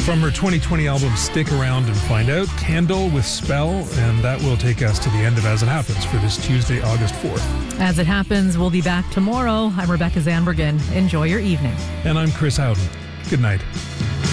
From her 2020 album Stick Around and Find Out, Candle with Spell, and that will take us to the end of As It Happens for this Tuesday, August 4th. As It Happens, we'll be back tomorrow. I'm Rebecca Zandbergen. Enjoy your evening. And I'm Chris Howden. Good night.